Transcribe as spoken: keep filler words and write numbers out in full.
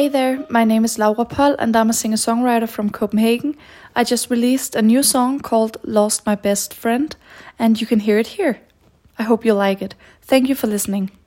Hey there, my name is Laura Poll and I'm a singer-songwriter from Copenhagen. I just released a new song called Lost My Best Friend and you can hear it here. I hope you like it. Thank you for listening.